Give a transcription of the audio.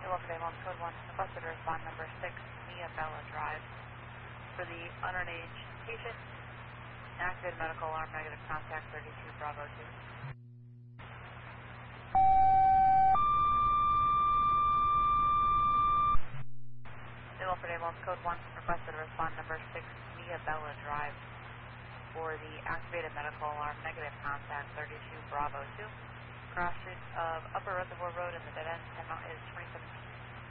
Local Ambulance Code 1, requested to respond number 6, Mia Bella Drive. For the underage patient, activated medical alarm, negative contact 32 Bravo 2. Local Ambulance Code 1, requested to respond number 6, Mia Bella Drive. For the activated medical alarm, negative contact 32 Bravo 2. Crossing of Upper Reservoir Road in the dead end, time out is 2017.